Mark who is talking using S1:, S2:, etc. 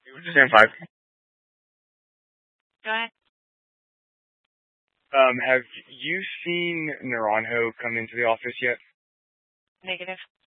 S1: Stand 5.
S2: Go ahead.
S1: Have you seen Naranjo come into the office yet?
S2: Negative.